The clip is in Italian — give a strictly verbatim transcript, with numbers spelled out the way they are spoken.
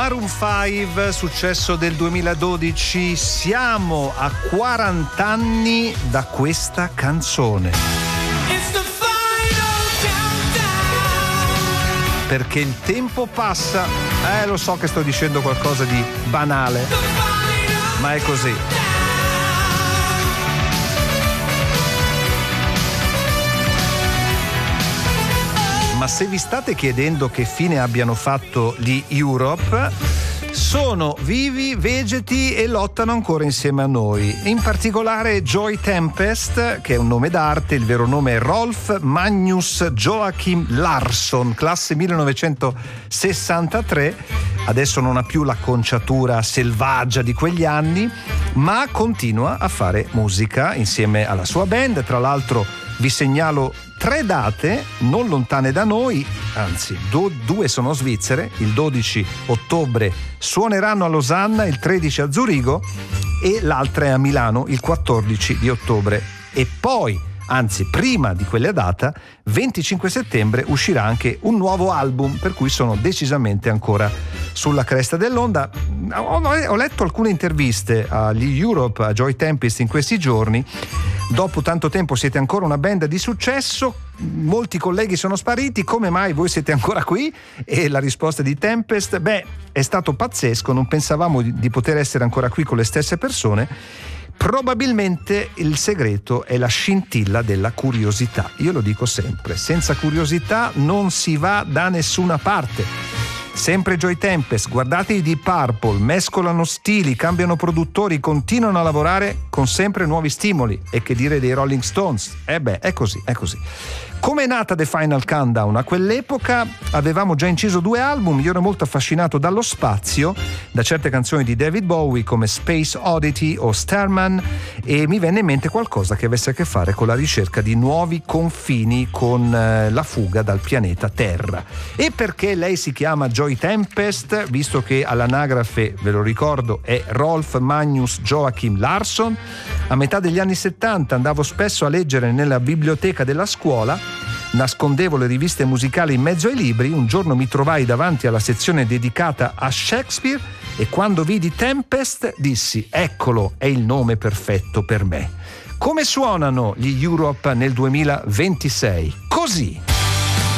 Maroon cinque, successo del duemiladodici. Siamo a quaranta anni da questa canzone. Perché il tempo passa. Eh, lo so che sto dicendo qualcosa di banale, ma è così. Ma se vi state chiedendo che fine abbiano fatto gli Europe, sono vivi, vegeti e lottano ancora insieme a noi. In particolare Joy Tempest, che è un nome d'arte, il vero nome è Rolf Magnus Joachim Larsson, classe millenovecentosessantatré. Adesso non ha più l'acconciatura selvaggia di quegli anni, ma continua a fare musica insieme alla sua band. Tra l'altro vi segnalo tre date non lontane da noi, anzi do, due sono svizzere. Il dodici ottobre suoneranno a Losanna, il tredici a Zurigo e l'altra è a Milano il quattordici di ottobre. E poi, anzi prima di quella data, venticinque settembre, uscirà anche un nuovo album, per cui sono decisamente ancora sulla cresta dell'onda. Ho, ho letto alcune interviste agli Europe, a Joy Tempest in questi giorni. Dopo tanto tempo siete ancora una band di successo, molti colleghi sono spariti, come mai voi siete ancora qui? E la risposta di Tempest, beh, è stato pazzesco, non pensavamo di, di poter essere ancora qui con le stesse persone. Probabilmente il segreto è la scintilla della curiosità. Io lo dico sempre, senza curiosità non si va da nessuna parte. Sempre Joy Tempest, guardate i Deep Purple, mescolano stili, cambiano produttori, continuano a lavorare con sempre nuovi stimoli. E che dire dei Rolling Stones? Eh beh, è così, è così. Come è nata The Final Countdown? A quell'epoca avevamo già inciso due album, io ero molto affascinato dallo spazio, da certe canzoni di David Bowie come Space Oddity o Starman, e mi venne in mente qualcosa che avesse a che fare con la ricerca di nuovi confini, con eh, la fuga dal pianeta Terra. E perché lei si chiama Joy Tempest, visto che all'anagrafe, ve lo ricordo, è Rolf Magnus Joachim Larsson? A metà degli anni settanta andavo spesso a leggere nella biblioteca della scuola, nascondevo le riviste musicali in mezzo ai libri. Un giorno mi trovai davanti alla sezione dedicata a Shakespeare e quando vidi Tempest dissi: eccolo, è il nome perfetto per me. Come suonano gli Europe nel duemilaventisei? Così.